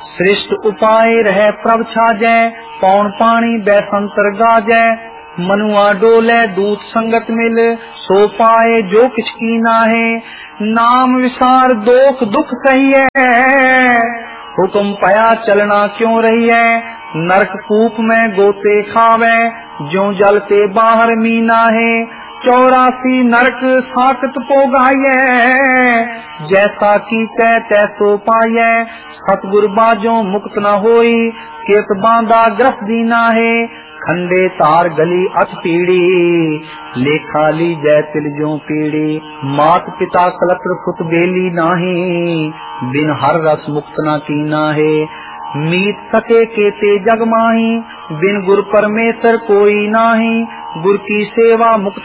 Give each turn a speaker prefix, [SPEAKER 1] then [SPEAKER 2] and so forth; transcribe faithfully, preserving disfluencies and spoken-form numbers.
[SPEAKER 1] श्रेष्ठ उपाय रह प्रभ छाजै, पौन पानी बैसंतर गाजै। मनुआ डोले दूत संगत मिल, सो पाए जो किछ कीना है। नाम विसार दोख दुख सहिए, हुक्म पया चलना क्यों रही है। नरक कूप में गोते खावे, ज्यों जल ते बाहर मीना है। चौरासी नरक साकत पोगाये, जैसा की तै तैसो पाये। सतगुर बाजो मुक्त न होई, केत बांधा ग्रफ दीना है। खंडे तार गली अथ पीड़ी, लेखा ली जय तिल ज्यों पीड़ी। मात पिता कलत्र सुत बेली नाही, बिन हर रस मुक्त न कीना है। मीत सके केते जग माही, बिन गुर परमेश्वर कोई नाही। गुर की सेवा मुक्त